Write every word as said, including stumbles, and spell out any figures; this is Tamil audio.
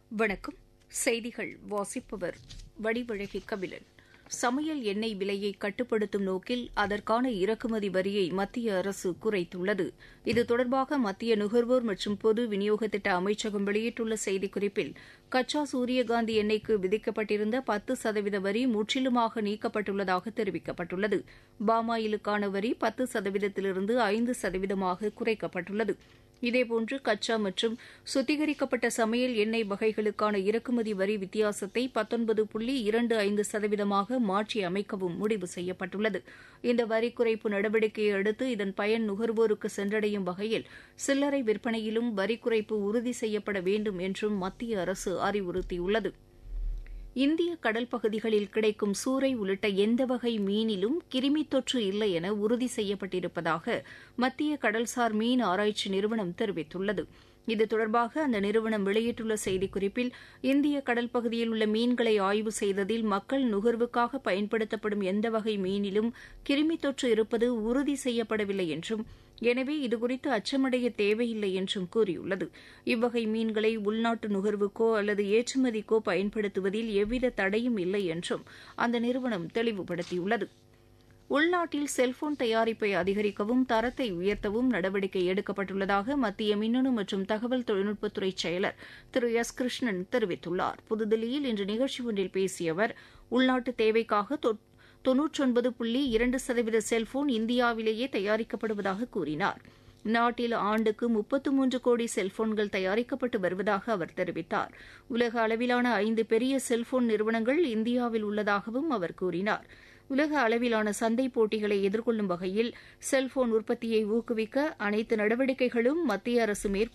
வணக்கம். செய்திகள் வாசிப்பவர் வடிவழகி கபிலன். சமையல் எண்ணெய் விலையை கட்டுப்படுத்தும் நோக்கில் அதற்கான இறக்குமதி வரியை மத்திய அரசு குறைத்துள்ளது. இது தொடர்பாக மத்திய நுகர்வோர் மற்றும் பொது விநியோக திட்ட அமைச்சகம் வெளியிட்டுள்ள செய்திக்குறிப்பில், கச்சா சூரியகாந்தி எண்ணெய்க்கு விதிக்கப்பட்டிருந்த பத்து சதவீத வரி முற்றிலுமாக நீக்கப்பட்டுள்ளதாக தெரிவிக்கப்பட்டுள்ளது. பாமாயிலுக்கான வரி பத்து சதவீதத்திலிருந்து ஐந்து சதவீதமாக குறைக்கப்பட்டுள்ளது. இதேபோன்று கச்சா மற்றும் சுத்திகரிக்கப்பட்ட சமையல் எண்ணெய் வகைகளுக்கான இறக்குமதி வரி வித்தியாசத்தை பத்தொன்பது புள்ளி இரண்டு ஐந்து சதவீதமாக மாற்றி அமைக்கவும் முடிவு செய்யப்பட்டுள்ளது. இந்த வரி குறைப்பு நடவடிக்கையை அடுத்து இதன் பயன் நுகர்வோருக்கு சென்றடையும் வகையில் சில்லறை விற்பனையிலும் வரி குறைப்பு உறுதி செய்யப்பட வேண்டும் என்றும் மத்திய அரசு அறிவுறுத்தியுள்ளது. இந்திய கடல் பகுதிகளில் கிடைக்கும் சூறை உள்ளிட்ட எந்த வகை மீனிலும் கிருமித் தொற்று இல்லை என உறுதி செய்யப்பட்டிருப்பதாக மத்திய கடல்சார் மீன் ஆராய்ச்சி நிறுவனம் தெரிவித்துள்ளது. இது தொடர்பாக அந்த நிறுவனம் வெளியிட்டுள்ள செய்திக்குறிப்பில், இந்திய கடல் பகுதியில் உள்ள மீன்களை ஆய்வு செய்ததில் மக்கள் நுகர்வுக்காக பயன்படுத்தப்படும் எந்த வகை மீனிலும் கிருமித் தொற்று இருப்பது உறுதி செய்யப்படவில்லை என்றும், எனவே இதுகுறித்து அச்சமடைய தேவையில்லை என்றும் கூறியுள்ளது. இவ்வகை மீன்களை உள்நாட்டு நுகர்வுக்கோ அல்லது ஏற்றுமதிக்கோ பயன்படுத்துவதில் எவ்வித தடையும் இல்லை என்றும் அந்த நிறுவனம் தெளிவுபடுத்தியுள்ளது. உள்நாட்டில் செல்போன் தயாரிப்பை அதிகரிக்கவும் தரத்தை உயர்த்தவும் நடவடிக்கை எடுக்கப்பட்டுள்ளதாக மத்திய மின்னணு மற்றும் தகவல் தொழில்நுட்பத்துறை செயலர் திரு எஸ் கிருஷ்ணன் தெரிவித்துள்ளார். புதுதில்லியில் இன்று நிகழ்ச்சி ஒன்றில் பேசிய அவர், உள்நாட்டு தேவைக்காக தொன்னூற்றொன்பது புள்ளி இரண்டு சதவீத செல்போன் இந்தியாவிலேயே தயாரிக்கப்படுவதாக கூறினார். நாட்டில் ஆண்டுக்கு முப்பத்து மூன்று கோடி செல்போன்கள் தயாரிக்கப்பட்டு வருவதாக அவர் தெரிவித்தார். உலக அளவிலான ஐந்து பெரிய செல்போன் நிறுவனங்கள் இந்தியாவில் உள்ளதாகவும் அவர் கூறினார். உலக அளவிலான சந்தை போட்டிகளை எதிர்கொள்ளும் வகையில் செல்போன் உற்பத்தியை ஊக்குவிக்க அனைத்து நடவடிக்கைகளும் மத்திய அரசு மேற்கொண்டு